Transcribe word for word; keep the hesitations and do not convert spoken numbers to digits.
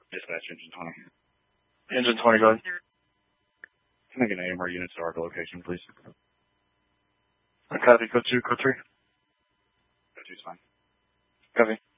Dispatch engine twenty. Engine twenty, go ahead. Can I get an A M R unit to our location, please? Copy, code two, code three. Code two's fine. Copy.